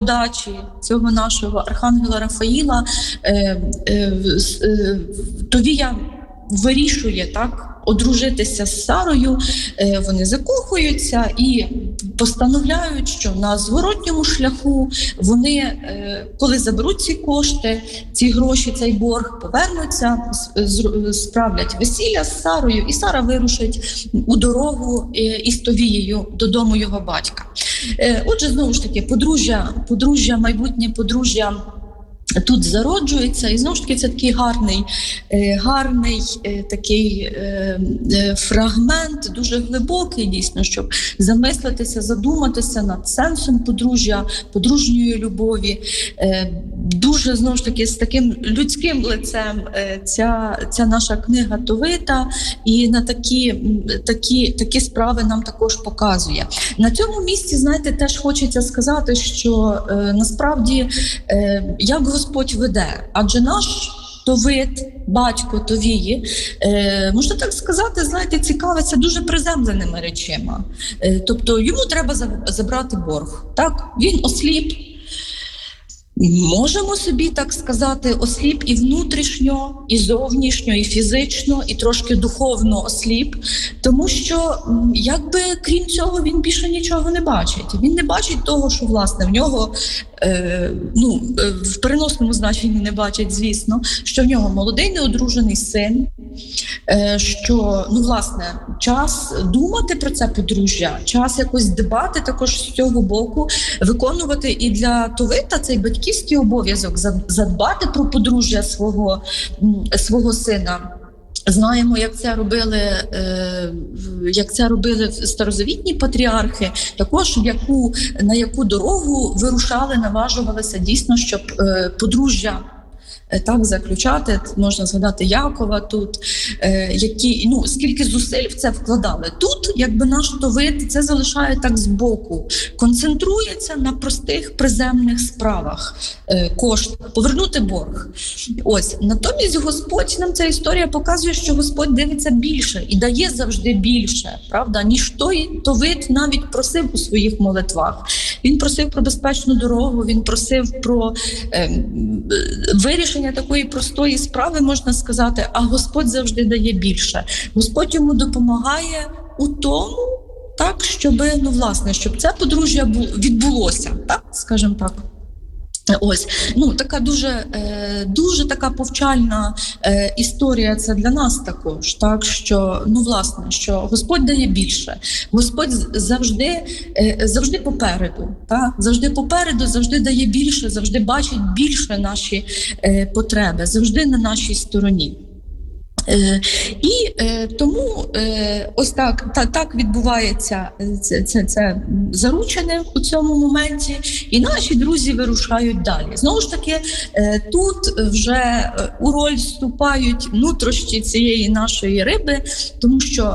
подачі цього нашого архангела Рафаїла Товія вирішує одружитися з Сарою, вони закохуються і постановляють, що на зворотньому шляху вони, коли заберуть ці кошти, ці гроші, цей борг, повернуться, справлять весілля з Сарою, і Сара вирушить у дорогу із Товією додому його батька. Отже, знову ж таки, майбутнє подружжя тут зароджується, і знову ж таки це такий гарний такий фрагмент, дуже глибокий дійсно, щоб замислитися, задуматися над сенсом подружжя, подружньої любові. Дуже, знову ж таки, з таким людським лицем ця наша книга Товита, і на такі справи нам також показує. На цьому місці, знаєте, теж хочеться сказати, що насправді, як Господь веде, адже наш Товит, батько Товії, можна так сказати, знаєте, цікавиться дуже приземленими речима. Тобто йому треба забрати борг. Так? Він осліп. Можемо собі так сказати, осліп і внутрішньо, і зовнішньо, і фізично, і трошки духовно осліп, тому що, якби, крім цього, він більше нічого не бачить. Він не бачить того, що, власне, в нього, в переносному значенні не бачить, звісно, що в нього молодий неодружений син, що, власне, час думати про це подружжя, час якось дбати також з цього боку, виконувати і для Товита цей батьківський обов'язок задбати про подружжя свого сина. Знаємо, як це робили старозавітні патріархи, також на яку дорогу вирушали, наважувалися дійсно, щоб подружжя так заключати. Можна згадати Якова тут, скільки зусиль в це вкладали. Тут, якби, наш Товит це залишає так збоку, концентрується на простих приземних справах, повернути борг. Ось, натомість Господь, нам ця історія показує, що Господь дивиться більше і дає завжди більше, правда, ніж той Товит навіть просив у своїх молитвах. Він просив про безпечну дорогу, він просив про вирішення такої простої справи, можна сказати, а Господь завжди дає більше. Господь йому допомагає у тому, так, щоб це подружжя відбулося, так, скажімо так. Ось, така дуже така повчальна історія це для нас також, так, що, що Господь дає більше. Господь завжди попереду, так, завжди дає більше, завжди бачить більше наші потреби, завжди на нашій стороні. І тому ось так відбувається це заручене у цьому моменті, і наші друзі вирушають далі. Знову ж таки, тут вже у роль вступають нутрощі цієї нашої риби, тому що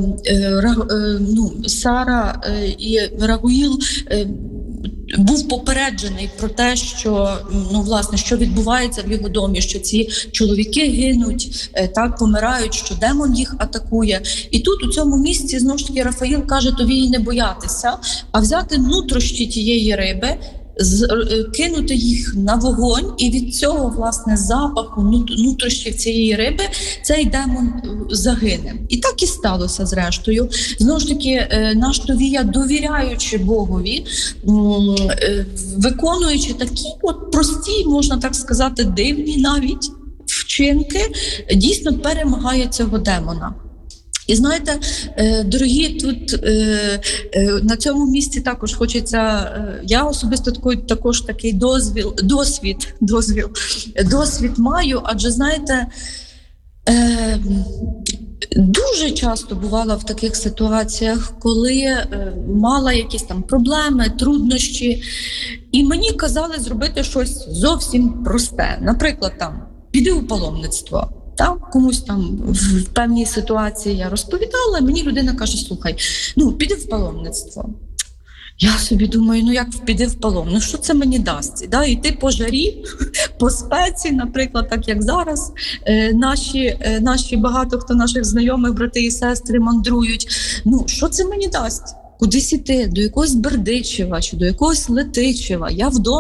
Сара і Рагуїл був попереджений про те, що що відбувається в його домі, що ці чоловіки гинуть, так, помирають, що демон їх атакує. І тут у цьому місці знову ж таки Рафаїл каже Товії не боятися, а взяти нутрощі тієї риби, кинути їх на вогонь, і від цього, власне, запаху нутрощів цієї риби цей демон загине. І так і сталося зрештою. Знову ж таки, наш Товія, довіряючи Богові, виконуючи такі прості, можна так сказати, дивні навіть вчинки, дійсно перемагає цього демона. І знаєте, дорогі, тут на цьому місці також хочеться, я особисто також такий досвід маю, адже, знаєте, дуже часто бувала в таких ситуаціях, коли мала якісь там проблеми, труднощі, і мені казали зробити щось зовсім просте. Наприклад, піди у паломництво. Так, комусь там в певній ситуації я розповідала, мені людина каже, слухай, піди в паломництво. Я собі думаю, як піди в палом? Що це мені дасть? Йти по жарі, по спеці, наприклад, так як зараз наші багато хто наших знайомих, брати і сестри мандрують. Що це мені дасть? кудись іти, до якогось Бердичева чи до якогось Летичева. Я вдома